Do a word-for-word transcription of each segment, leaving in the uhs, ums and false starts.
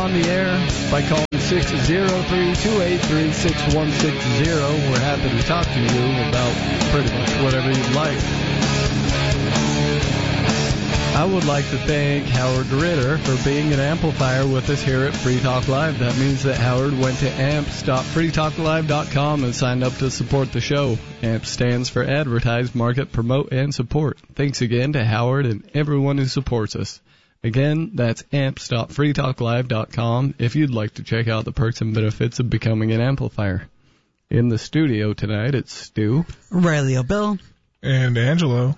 on the air by calling six oh three, two eight three, six one six zero. We're happy to talk to you about pretty much whatever you'd like. I would like to thank Howard Ritter for being an amplifier with us here at Free Talk Live. That means that Howard went to amps dot free talk live dot com and signed up to support the show. AMP stands for Advertise, Market, Promote, and Support. Thanks again to Howard and everyone who supports us. Again, that's amps dot free talk live dot com if you'd like to check out the perks and benefits of becoming an amplifier. In the studio tonight, it's Stu, Riley O'Bill, and Angelo.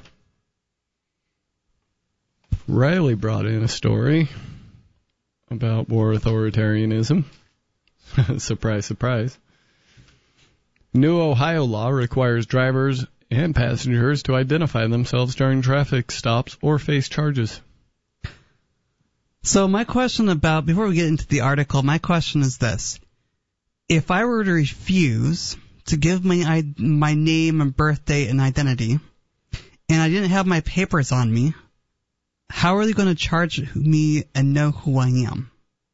Riley brought in a story about more authoritarianism. Surprise, surprise. New Ohio law requires drivers and passengers to identify themselves during traffic stops or face charges. So my question about, before we get into the article, my question is this. If I were to refuse to give my my name and birth date and identity, and I didn't have my papers on me, how are they going to charge me and know who I am?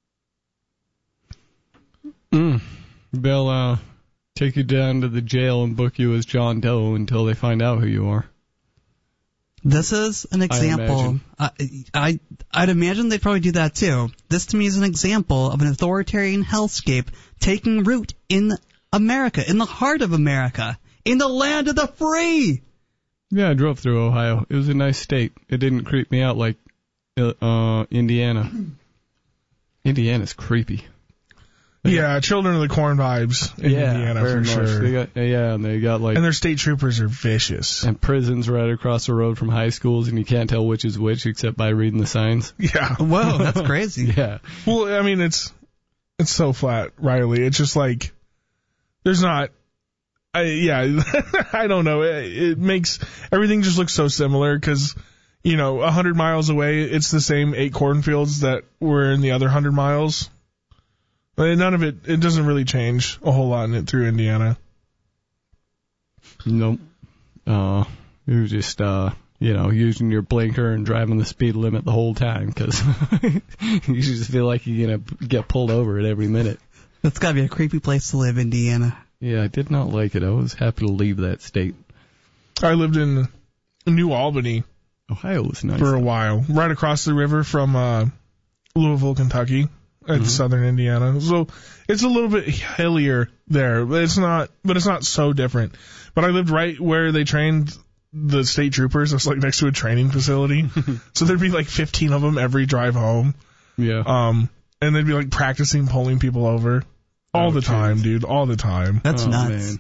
Mm. They'll uh, take you down to the jail and book you as John Doe until they find out who you are. This is an example. I, I, I'd imagine they'd probably do that too. This to me is an example of an authoritarian hellscape taking root in America, in the heart of America, in the land of the free. Yeah, I drove through Ohio. It was a nice state. It didn't creep me out like uh, Indiana. Indiana's creepy. Yeah, Children of the Corn vibes in yeah, Indiana very for much. sure. They got, yeah, and they got like... And their state troopers are vicious. And prisons right across the road from high schools, and you can't tell which is which except by reading the signs. Yeah. Whoa, that's crazy. Yeah. Well, I mean, it's it's so flat, Riley. It's just like, there's not... I, yeah, I don't know. It, it makes everything just look so similar because, you know, a hundred miles away, it's the same eight cornfields that were in the other hundred miles. But none of it, it doesn't really change a whole lot in it through Indiana. Nope. Uh, you're just, uh, you know, using your blinker and driving the speed limit the whole time because you just feel like you're going to get pulled over at every minute. That's got to be a creepy place to live, Indiana. Yeah, I did not like it. I was happy to leave that state. I lived in New Albany. Ohio was nice. For a while. Right across the river from uh, Louisville, Kentucky, at mm-hmm. southern Indiana. So it's a little bit hillier there, but it's not but it's not so different. But I lived right where they trained the state troopers. It was like next to a training facility. So there'd be like fifteen of them every drive home. Yeah. Um, and they'd be like practicing pulling people over. All oh, the geez. time, dude. All the time. That's oh, nuts.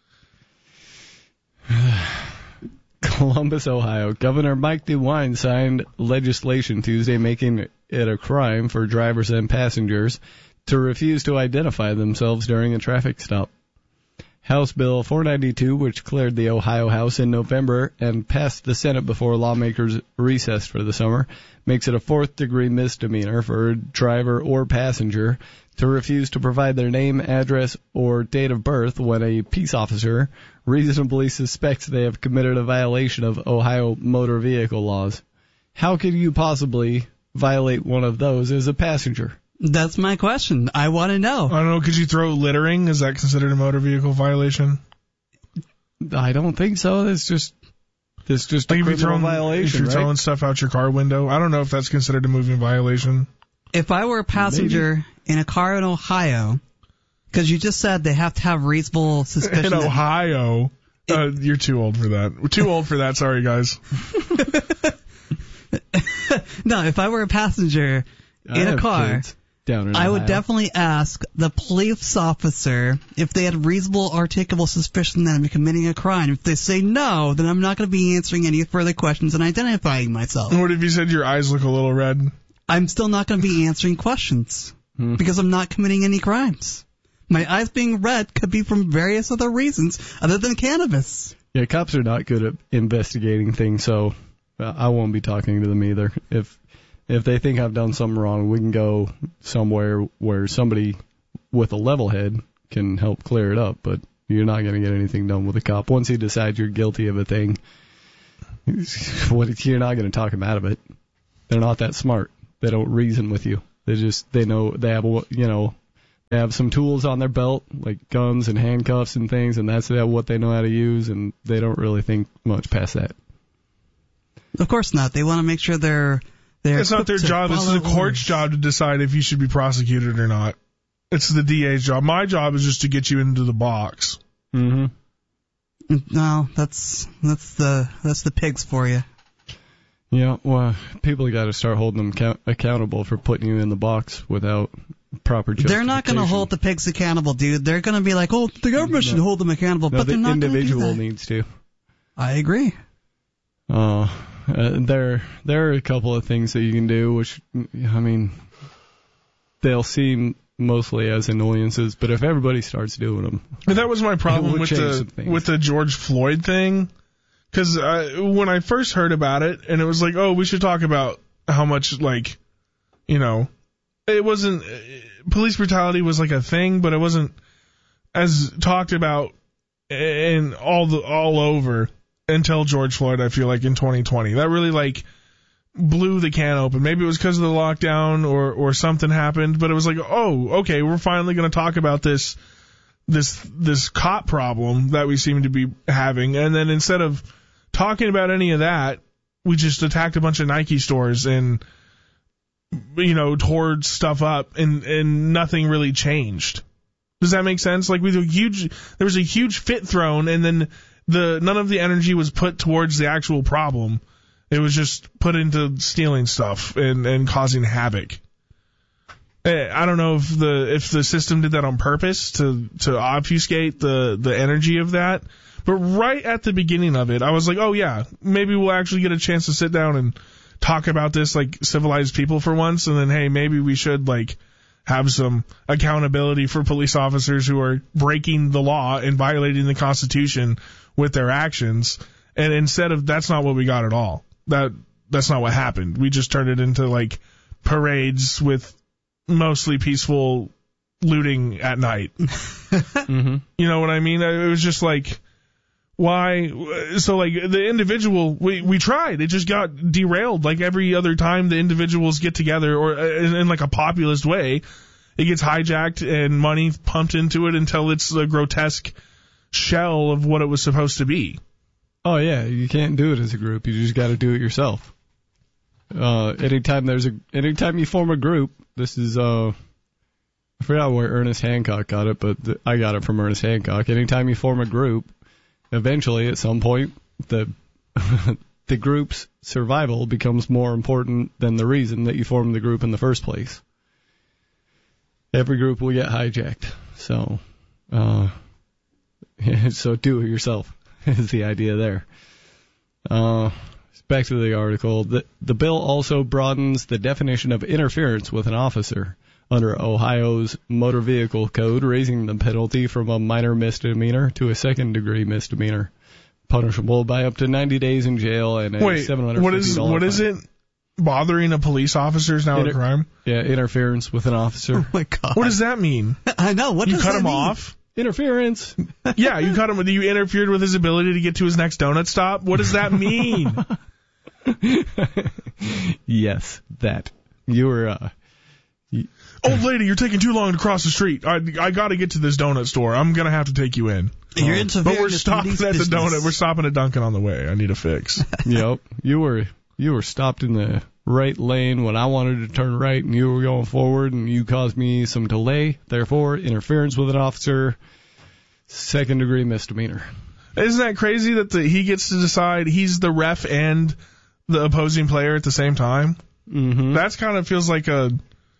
Man. Columbus, Ohio. Governor Mike DeWine signed legislation Tuesday making it a crime for drivers and passengers to refuse to identify themselves during a traffic stop. House Bill four ninety-two, which cleared the Ohio House in November and passed the Senate before lawmakers recessed for the summer, makes it a fourth-degree misdemeanor for a driver or passenger to refuse to provide their name, address, or date of birth when a peace officer reasonably suspects they have committed a violation of Ohio motor vehicle laws. How could you possibly violate one of those as a passenger? That's my question. I want to know. I don't know. Could you throw littering? Is that considered a motor vehicle violation? I don't think so. It's just it's just like a if criminal you're throwing, violation, if you're right? throwing stuff out your car window. I don't know if that's considered a moving violation. If I were a passenger Maybe. in a car in Ohio, because you just said they have to have reasonable suspicion. In Ohio, it, uh, you're too old for that. We're too old for that. Sorry, guys. No, if I were a passenger I in a car, down in I Ohio. would definitely ask the police officer if they had reasonable, articulable suspicion that I'm committing a crime. If they say no, then I'm not going to be answering any further questions and identifying myself. What if you said your eyes look a little red? I'm still not going to be answering questions hmm. because I'm not committing any crimes. My eyes being red could be from various other reasons other than cannabis. Yeah, cops are not good at investigating things, so uh, I won't be talking to them either. If if they think I've done something wrong, we can go somewhere where somebody with a level head can help clear it up, but you're not going to get anything done with a cop. Once he decides you're guilty of a thing, you're not going to talk him out of it. They're not that smart. They don't reason with you. They just they know they have you know they have some tools on their belt like guns and handcuffs and things, and that's what they know how to use, and they don't really think much past that. Of course not. They want to make sure they're they're. It's not their job. This is the court's job to decide if you should be prosecuted or not. It's the D A's job. My job is just to get you into the box. Mm-hmm. No, that's that's the that's the pigs for you. Yeah, well, people got to start holding them count- accountable for putting you in the box without proper justification. They're not going to hold the pigs accountable, dude. They're going to be like, oh, the government should no. hold them accountable, no, but they're not going to do that. The individual needs to. I agree. Uh, uh, there, there are a couple of things that you can do, which, I mean, they'll seem mostly as annoyances, but if everybody starts doing them, and that was my problem with the with the George Floyd thing, because when I first heard about it, and it was like, oh, we should talk about how much, like, you know, it wasn't police brutality was like a thing, but it wasn't as talked about and all the all over until George Floyd. I feel like in twenty twenty, that really like blew the can open. Maybe it was because of the lockdown or or something happened, but it was like, oh, okay, we're finally going to talk about this this this cop problem that we seem to be having. And then instead of talking about any of that, we just attacked a bunch of Nike stores and, you know, tore stuff up, and and nothing really changed. Does that make sense? Like, we had a huge there was a huge fit thrown, and then the none of the energy was put towards the actual problem. It was just put into stealing stuff and, and causing havoc. I don't know if the if the system did that on purpose to, to obfuscate the, the energy of that. But right at the beginning of it, I was like, oh, yeah, maybe we'll actually get a chance to sit down and talk about this like civilized people for once. And then, hey, maybe we should like have some accountability for police officers who are breaking the law and violating the Constitution with their actions. And instead of that's not what we got at all. That that's not what happened. We just turned it into like parades with mostly peaceful looting at night. Mm-hmm. You know what I mean? It was just like, why? So like the individual, we we tried. It just got derailed. Like every other time the individuals get together, or in, in like a populist way, it gets hijacked and money pumped into it until it's a grotesque shell of what it was supposed to be. Oh, yeah, you can't do it as a group. You just got to do it yourself. Uh, anytime there's a, anytime you form a group, this is, uh, I forgot where Ernest Hancock got it, but th- I got it from Ernest Hancock. Anytime you form a group, eventually, at some point, the, the group's survival becomes more important than the reason that you formed the group in the first place. Every group will get hijacked. So, uh, so do it yourself. Is the idea there. Uh, back to the article. The, the bill also broadens the definition of interference with an officer under Ohio's Motor Vehicle Code, raising the penalty from a minor misdemeanor to a second-degree misdemeanor, punishable by up to ninety days in jail and a Wait, seven hundred fifty dollars what is what is it? Bothering a police officer is now Inter- a crime? Yeah, interference with an officer. Oh, my God. What does that mean? I know. What you does cut that him mean? off? Interference. Yeah, you cut him. You interfered with his ability to get to his next donut stop. What does that mean? Yes, that. You were, uh... You... Old lady, you're taking too long to cross the street. I I got to get to this donut store. I'm going to have to take you in. You're oh. interfering But we're with stopping at the business. donut. We're stopping at Dunkin' on the way. I need a fix. Yep. You were, you were stopped in the right lane when I wanted to turn right, and you were going forward, and you caused me some delay. Therefore, interference with an officer, second degree misdemeanor. Isn't that crazy that the, he gets to decide he's the ref and the opposing player at the same time? Mm-hmm. That's kind of feels like a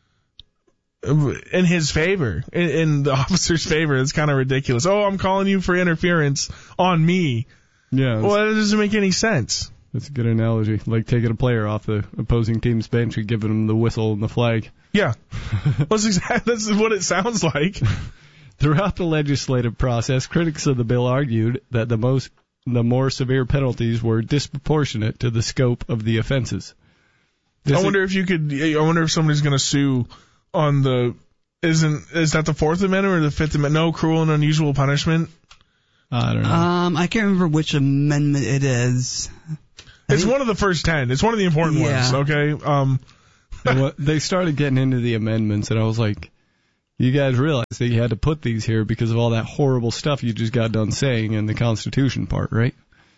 in his favor, in, in the officer's favor. It's kind of ridiculous. Oh, I'm calling you for interference on me. Yeah. Well, that doesn't make any sense. That's a good analogy. Like taking a player off the opposing team's bench and giving him the whistle and the flag. Yeah. that's, exactly, that's what it sounds like. Throughout the legislative process, critics of the bill argued that the most, the more severe penalties were disproportionate to the scope of the offenses. This I wonder is, if you could. I wonder if somebody's going to sue on the. Isn't is that the Fourth Amendment or the Fifth Amendment? No cruel and unusual punishment. I don't know. Um, I can't remember which amendment it is. It's one of the first ten. It's one of the important Yeah. ones. Okay. Um, And what, they started getting into the amendments, and I was like, you guys realize that you had to put these here because of all that horrible stuff you just got done saying in the Constitution part, right?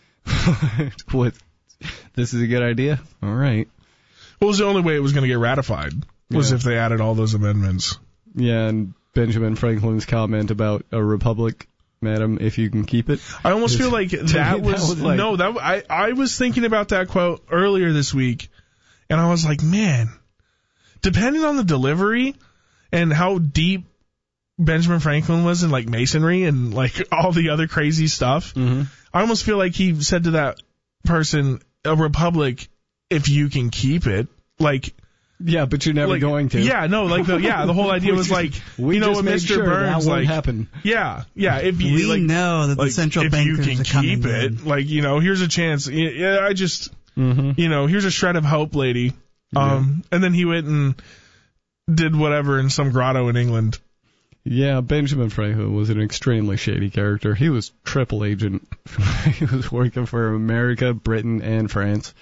What? This is a good idea? All right. Well, it was the only way it was going to get ratified, was Yeah. if they added all those amendments. Yeah, and Benjamin Franklin's comment about a republic, madam, if you can keep it. I almost feel like that that was, was like- no, that I, I was thinking about that quote earlier this week, and I was like, man, depending on the delivery and how deep Benjamin Franklin was in like masonry and like all the other crazy stuff, Mm-hmm. I almost feel like he said to that person, a republic, if you can keep it, like, Yeah, but you're never like, going to. yeah, no, like the, yeah, the whole idea We was just- like, we you know just what, made Mister sure Burns, that won't like, happen. yeah, yeah, if you, We like, know that the like, central if you bankers can are coming keep in. it, like, you know, here's a chance. Yeah, I just, Mm-hmm. you know, here's a shred of hope, lady. Um, and then he went and did whatever in some grotto in England. Yeah, Benjamin Franklin was an extremely shady character. He was triple agent. He was working for America, Britain, and France.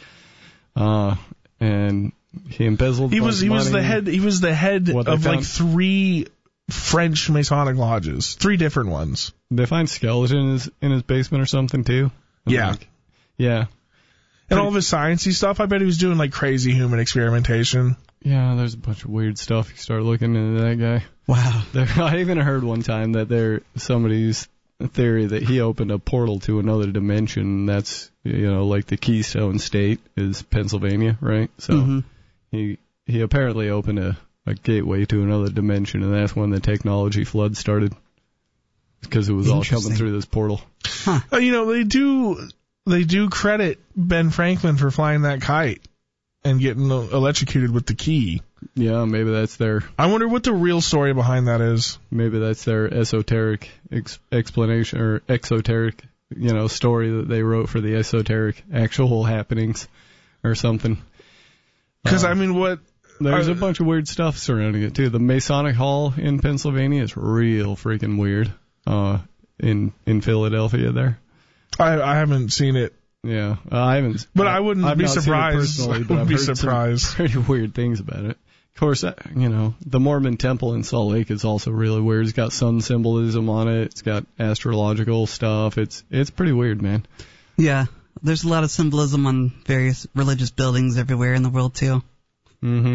Uh, and he embezzled. He a was, bunch he of was the money. head, he was the head What they of like found- three French Masonic lodges, three different ones. Did they find skeleton in his, in his basement or something too? I'm Yeah. like, yeah. And all of his sciencey stuff, I bet he was doing like crazy human experimentation. Yeah, there's a bunch of weird stuff. You start looking into that guy. Wow. There, I even heard one time that there somebody's theory that he opened a portal to another dimension. That's, you know, like the Keystone State is Pennsylvania, right? So Mhm. he he apparently opened a, a gateway to another dimension, and that's when the technology flood started, because it was all coming Interesting. through this portal. Uh, you know, they do they do credit Ben Franklin for flying that kite and getting electrocuted with the key. Yeah, maybe that's their I wonder what the real story behind that is. maybe that's their esoteric ex- explanation or exoteric, you know, story that they wrote for the esoteric actual happenings or something. Because, Uh, I mean, what... There's uh, a bunch of weird stuff surrounding it too. The Masonic Hall in Pennsylvania is real freaking weird. Uh, in in Philadelphia there. I, I haven't seen it. Yeah, uh, I haven't. But I wouldn't I've be not seen it surprised. personally, I but wouldn't I've be heard some surprised. pretty weird things about it. Of course, uh, you know, the Mormon Temple in Salt Lake is also really weird. It's got sun symbolism on it. It's got astrological stuff. It's it's pretty weird, man. Yeah. There's a lot of symbolism on various religious buildings everywhere in the world, too. Mm-hmm.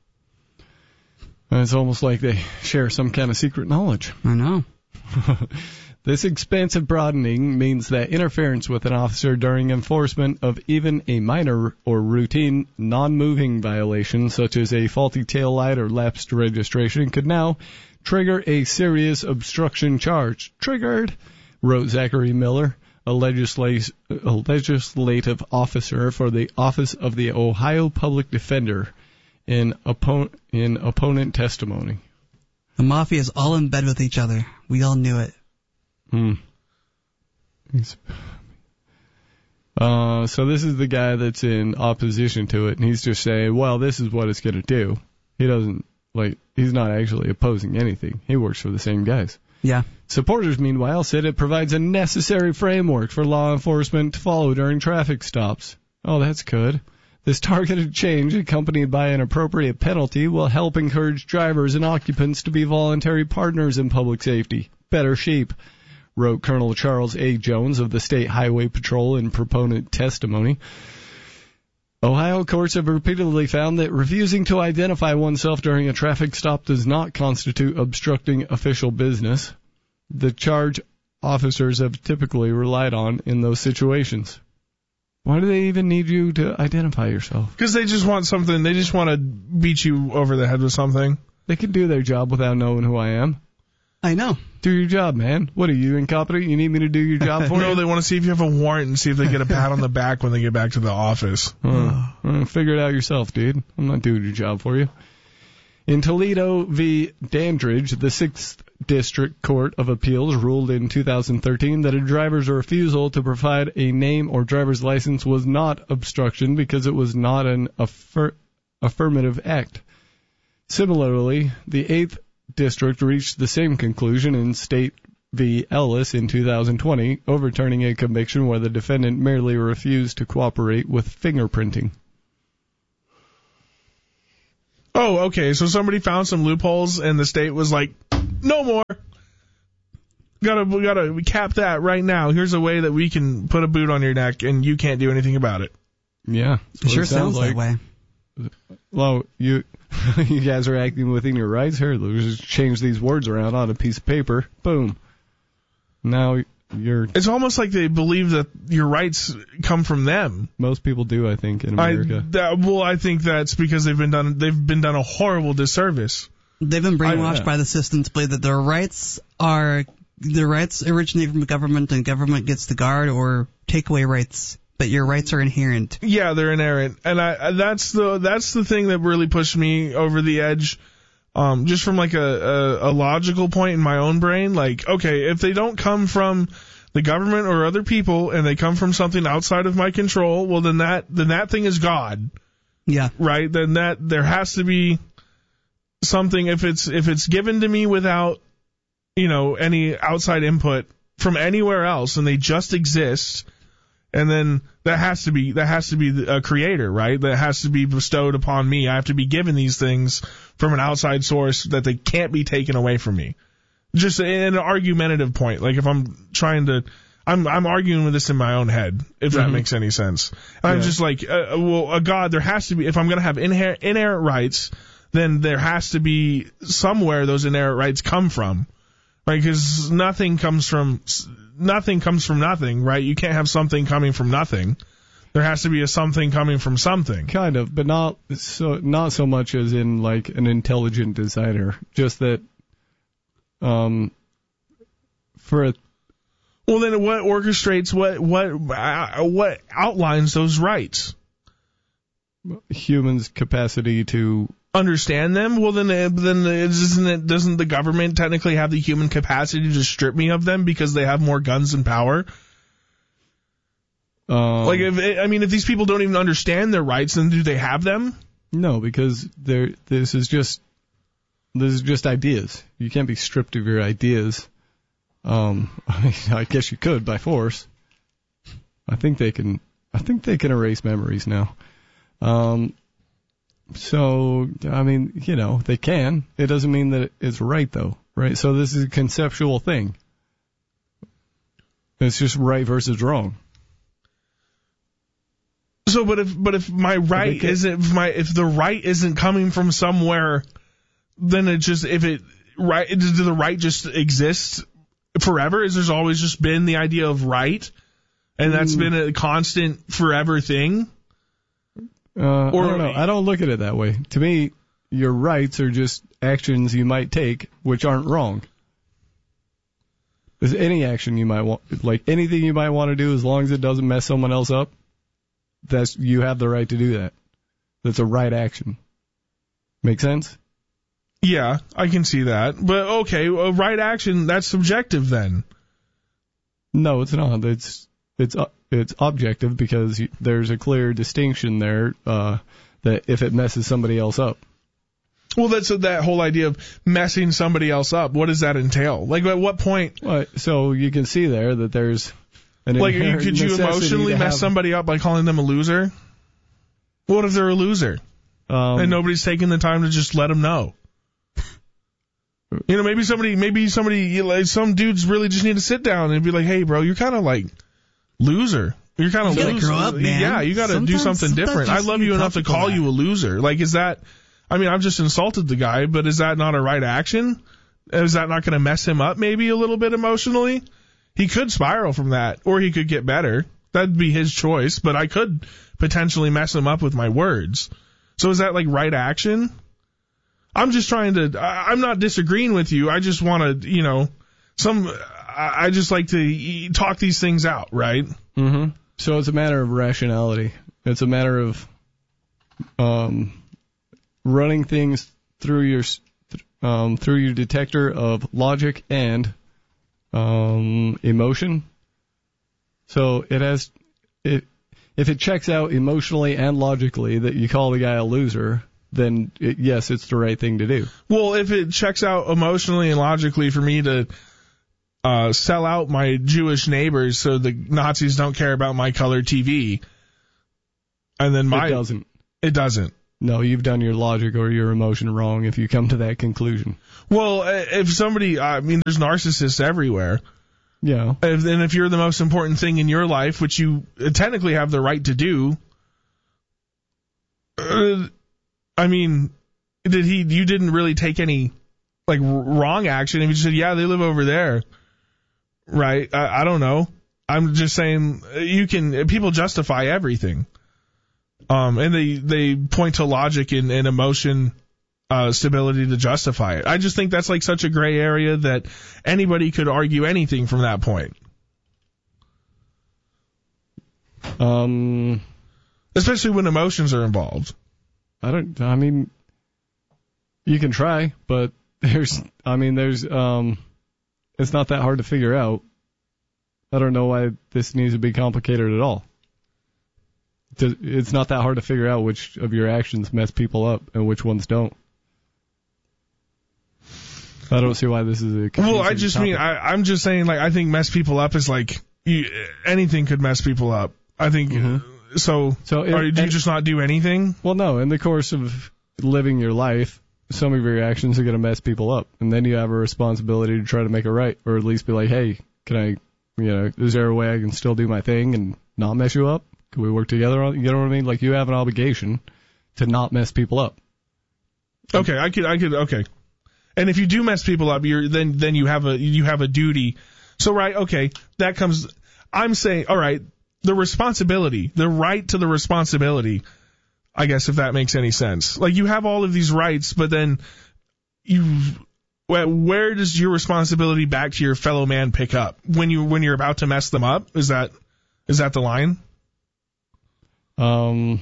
And it's almost like they share some kind of secret knowledge. I know. This expansive broadening means that interference with an officer during enforcement of even a minor or routine non-moving violation, such as a faulty tail light or lapsed registration, could now trigger a serious obstruction charge. Triggered, wrote Zachary Miller, a, legislat- a legislative officer for the Office of the Ohio Public Defender, in, oppo- in opponent testimony. The mafia is all in bed with each other. We all knew it. Hmm. He's- Uh, so this is the guy that's in opposition to it, and he's just saying, well, this is what it's going to do. He doesn't, like, he's not actually opposing anything. He works for the same guys. Yeah. Supporters, meanwhile, said it provides a necessary framework for law enforcement to follow during traffic stops. Oh, that's good. This targeted change, accompanied by an appropriate penalty, will help encourage drivers and occupants to be voluntary partners in public safety. Better sheep, wrote Colonel Charles A. Jones of the State Highway Patrol in proponent testimony. Ohio courts have repeatedly found that refusing to identify oneself during a traffic stop does not constitute obstructing official business. The charge officers have typically relied on in those situations. Why do they even need you to identify yourself? Because they just want something. They just want to beat you over the head with something. They can do their job without knowing who I am. I know. Do your job, man. What are you, incompetent? You need me to do your job for No, you? they want to see if you have a warrant and see if they get a pat on the back when they get back to the office. Uh, uh, figure it out yourself, dude. I'm not doing your job for you. In Toledo v. Dandridge, the sixth District Court of Appeals ruled in two thousand thirteen that a driver's refusal to provide a name or driver's license was not obstruction because it was not an affir- affirmative act. Similarly, the eighth District reached the same conclusion in State v. Ellis in two thousand twenty, overturning a conviction where the defendant merely refused to cooperate with fingerprinting. Oh, okay. So somebody found some loopholes, and the state was like, "No more. Gotta, we gotta we cap that right now. Here's a way that we can put a boot on your neck, and you can't do anything about it." Yeah, It sure sounds like. that way. Well, you you guys are acting within your rights here. Let's just change these words around on a piece of paper. Boom. Now you're. It's almost like they believe that your rights come from them. Most people do, I think, in I, America. that, well, I think that's because they've been done. They've been done a horrible disservice. They've been brainwashed I, yeah. by the system to believe that their rights are their rights originate from the government, and government gets to guard or take away rights. But your rights are inherent. Yeah, they're inherent, and I that's the that's the thing that really pushed me over the edge. Um, just from like a, a, a logical point in my own brain, like, okay, if they don't come from the government or other people, and they come from something outside of my control, well, then that then that thing is God. Yeah. Right. Then that there has to be something. If it's if it's given to me without, you know, any outside input from anywhere else, and they just exist. And then that has to be that has to be a creator, right? That has to be bestowed upon me. I have to be given these things from an outside source that they can't be taken away from me. Just in an argumentative point, like if I'm trying to, I'm I'm arguing with this in my own head, if that mm-hmm. makes any sense. And yeah. I'm just like, uh, well, a God, there has to be. If I'm going to have inherent, inherent rights, then there has to be somewhere those inherent rights come from, right? Because nothing comes from. Nothing comes from nothing, right? You can't have something coming from nothing. There has to be a something coming from something. Kind of, but not so not so much as in like an intelligent designer. Just that, um, for a well, then what orchestrates what what uh, what outlines those rights? Humans' capacity to understand them. Well, then, then isn't it? Doesn't the government technically have the human capacity to strip me of them because they have more guns and power? Um, like, if I mean, if these people don't even understand their rights, then do they have them? No, because they're, this is just this is just ideas. You can't be stripped of your ideas. Um, I, I guess you could by force. I think they can. I think they can erase memories now. Um. So, I mean, you know, they can. It doesn't mean that it's right, though, right? So this is a conceptual thing. It's just right versus wrong. So, but if but if my right can, isn't if my if the right isn't coming from somewhere, then it just if it right does the right just exist forever? Is there's always just been the idea of right, and that's mm. been a constant forever thing? Uh, or, I don't know. I don't look at it that way. To me, your rights are just actions you might take, which aren't wrong. There's any action you might want, like anything you might want to do, as long as it doesn't mess someone else up. That's you have the right to do that. That's a right action. Make sense? Yeah, I can see that. But okay, a right action, that's subjective then. No, it's not. It's it's. Uh, It's objective because there's a clear distinction there uh, that if it messes somebody else up. Well, that's uh, that whole idea of messing somebody else up. What does that entail? Like, at what point? Well, so you can see there that there's an like, you, could you emotionally mess have... somebody somebody up by calling them a loser? What if they're a loser um, and nobody's taking the time to just let them know? You know, maybe somebody, maybe somebody, like, some dudes really just need to sit down and be like, "Hey, bro, you're kind of like." Loser. You're kind of you loser. Grow up, man. Yeah, you got to do something different. I love you enough to call that. you a loser. Like, is that, I mean, I've just insulted the guy, but is that not a right action? Is that not going to mess him up maybe a little bit emotionally? He could spiral from that, or he could get better. That'd be his choice, but I could potentially mess him up with my words. So is that like right action? I'm just trying to, I'm not disagreeing with you. I just want to, you know, some, I just like to talk these things out, right? Mm-hmm. So it's a matter of rationality. It's a matter of um, running things through your um, through your detector of logic and um, emotion. So it has it if it checks out emotionally and logically that you call the guy a loser, then it, yes, it's the right thing to do. Well, if it checks out emotionally and logically for me to Uh, sell out my Jewish neighbors so the Nazis don't care about my color T V. And then my... It doesn't. It doesn't. No, you've done your logic or your emotion wrong if you come to that conclusion. Well, if somebody, I mean, there's narcissists everywhere. Yeah. If, and if you're the most important thing in your life, which you technically have the right to do, uh, I mean, did he? You didn't really take any like wrong action. If you just said, yeah, they live over there, right? I, I don't know. I'm just saying you can. People justify everything, um, and they they point to logic and, and emotion. Uh, stability to justify it. I just think that's like such a gray area that anybody could argue anything from that point. Um, especially when emotions are involved. I don't. I mean, you can try, but there's. I mean, there's. Um, it's not that hard to figure out. I don't know why this needs to be complicated at all. It's not that hard to figure out which of your actions mess people up and which ones don't. I don't see why this is a well. I just topic. mean I, I'm just saying like I think mess people up is like you, anything could mess people up. I think mm-hmm. so. So it, or, do you just not do anything? Well, no. In the course of living your life, some of your actions are going to mess people up, and then you have a responsibility to try to make it right, or at least be like, hey, can I, you know, is there a way I can still do my thing and not mess you up? Can we work together on? You know what I mean? Like you have an obligation to not mess people up. Okay, I could, I could, okay. And if you do mess people up, you're then then you have a you have a duty. So right, okay, that comes. I'm saying, all right, the responsibility, the right to the responsibility. I guess if that makes any sense. Like you have all of these rights, but then you, where does your responsibility back to your fellow man pick up when you when you're about to mess them up? Is that is that the line? Um.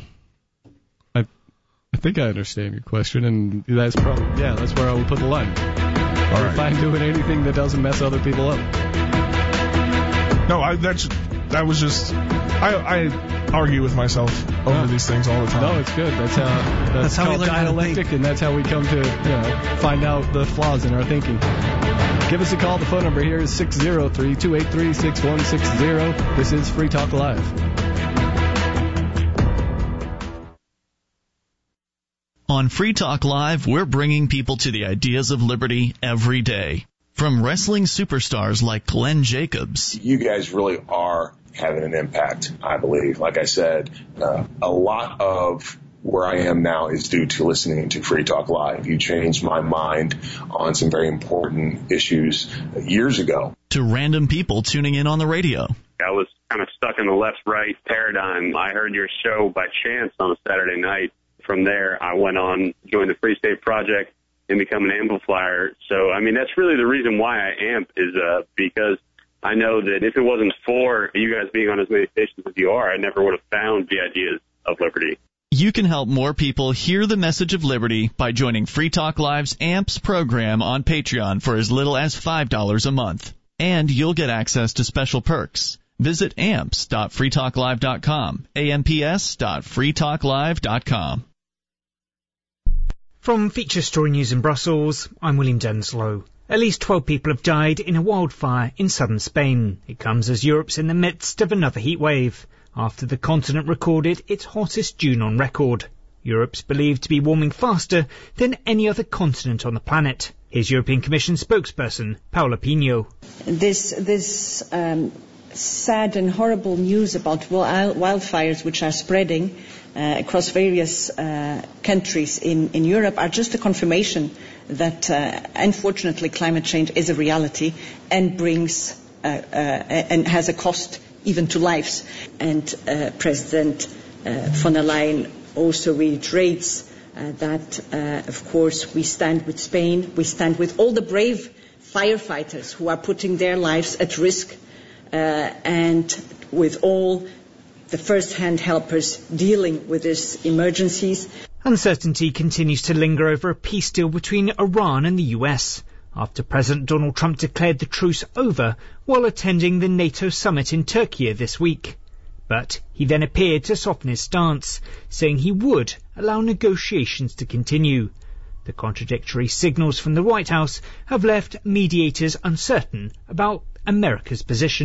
I think I understand your question, and that's probably, yeah, that's where I would put the line. All right. Fine doing anything that doesn't mess other people up. No, I, that's, that was just, I, I argue with myself over yeah. these things all the time. No, it's good. That's how, that's, that's how called we dialectic, and that's how we come to, you know, find out the flaws in our thinking. Give us a call. The phone number here is six oh three, two eight three, six one six zero. This is Free Talk Live. On Free Talk Live, we're bringing people to the ideas of liberty every day. From wrestling superstars like Glenn Jacobs. You guys really are having an impact, I believe. Like I said, uh, a lot of where I am now is due to listening to Free Talk Live. You changed my mind on some very important issues years ago. To random people tuning in on the radio. I was kind of stuck in the left-right paradigm. I heard your show by chance on a Saturday night. From there, I went on, joined the Free State Project, and become an amplifier. So, I mean, that's really the reason why I amp is uh, because I know that if it wasn't for you guys being on as many stations as you are, I never would have found the ideas of liberty. You can help more people hear the message of liberty by joining Free Talk Live's AMPS program on Patreon for as little as five dollars a month. And you'll get access to special perks. Visit amps dot free talk live dot com, A M P S dot free talk live dot com. From Feature Story News in Brussels, I'm William Denslow. At least twelve people have died in a wildfire in southern Spain. It comes as Europe's in the midst of another heat wave, after the continent recorded its hottest June on record. Europe's believed to be warming faster than any other continent on the planet. Here's European Commission spokesperson Paula Pino. This, this um, sad and horrible news about wildfires which are spreading Uh, across various uh, countries in, in Europe are just a confirmation that uh, unfortunately climate change is a reality and brings uh, uh, and has a cost even to lives. And uh, President uh, von der Leyen also reiterates uh, that uh, of course we stand with Spain, we stand with all the brave firefighters who are putting their lives at risk uh, and with all the first-hand helpers dealing with these emergencies. Uncertainty continues to linger over a peace deal between Iran and the U S after President Donald Trump declared the truce over while attending the NATO summit in Turkey this week. But he then appeared to soften his stance, saying he would allow negotiations to continue. The contradictory signals from the White House have left mediators uncertain about America's position.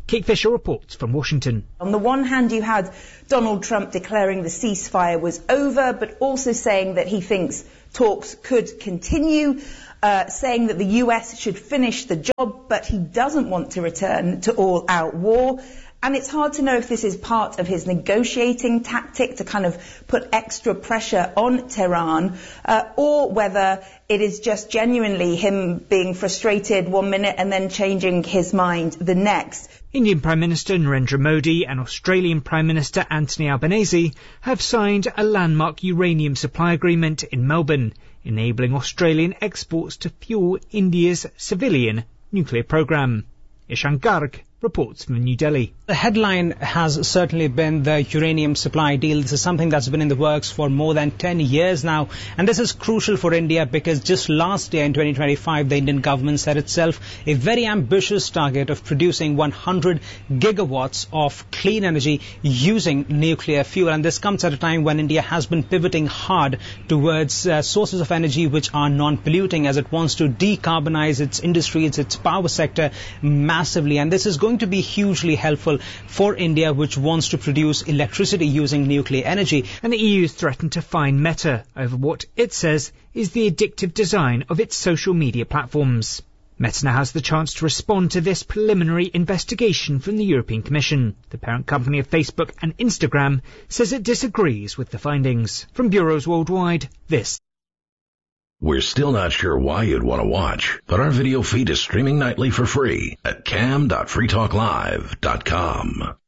Kate Fisher reports from Washington. On the one hand, you had Donald Trump declaring the ceasefire was over, but also saying that he thinks talks could continue, uh, saying that the U S should finish the job, but he doesn't want to return to all-out war. And it's hard to know if this is part of his negotiating tactic to kind of put extra pressure on Tehran, uh, or whether it is just genuinely him being frustrated one minute and then changing his mind the next. Indian Prime Minister Narendra Modi and Australian Prime Minister Anthony Albanese have signed a landmark uranium supply agreement in Melbourne, enabling Australian exports to fuel India's civilian nuclear program. Ishan Garg reports from New Delhi. The headline has certainly been the uranium supply deal. This is something that's been in the works for more than ten years now. And this is crucial for India because just last year in twenty twenty-five, the Indian government set itself a very ambitious target of producing one hundred gigawatts of clean energy using nuclear fuel. And this comes at a time when India has been pivoting hard towards uh, sources of energy which are non-polluting, as it wants to decarbonize its industries, its power sector massively. And this is going to be hugely helpful for India, which wants to produce electricity using nuclear energy. And the E U has threatened to fine Meta over what it says is the addictive design of its social media platforms. Meta now has the chance to respond to this preliminary investigation from the European Commission. The parent company of Facebook and Instagram says it disagrees with the findings. From bureaus worldwide, this. We're still not sure why you'd want to watch, but our video feed is streaming nightly for free at cam dot free talk live dot com.